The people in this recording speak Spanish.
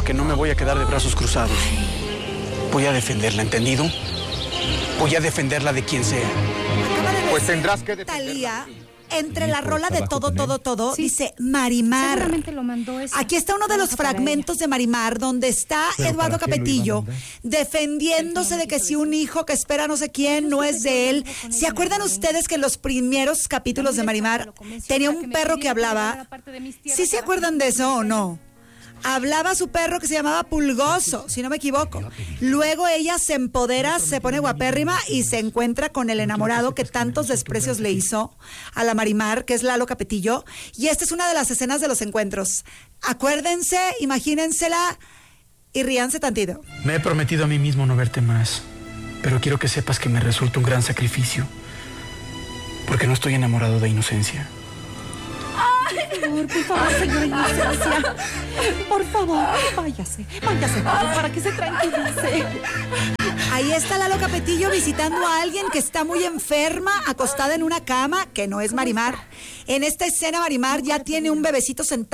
que no me voy a quedar de brazos cruzados. Voy a defenderla, ¿entendido? Voy a defenderla de quien sea. Pues tendrás que defenderla. Talía, entre la rola de todo, sí, dice Marimar. Seguramente lo mandó eso. Aquí está uno de los fragmentos de Marimar donde está Eduardo Capetillo defendiéndose de que si un hijo que espera no sé quién no es de él. ¿Se acuerdan ustedes que en los primeros capítulos de Marimar tenía un perro que hablaba? ¿Sí se acuerdan de eso o no? Hablaba su perro que se llamaba Pulgoso, si no me equivoco. Luego ella se empodera, se pone guapérrima y se encuentra con el enamorado que tantos desprecios le hizo a la Marimar, que es Lalo Capetillo. Y esta es una de las escenas de los encuentros. Acuérdense, imagínensela y ríanse tantito. Me he prometido a mí mismo no verte más, pero quiero que sepas que me resulta un gran sacrificio, porque no estoy enamorado de Inocencia. Por favor, señora Inocencia. Por favor, váyase, para que se tranquilice. Ahí está Lalo Capetillo visitando a alguien que está muy enferma, acostada en una cama, que no es Marimar. En esta escena Marimar ya tiene un bebecito sentado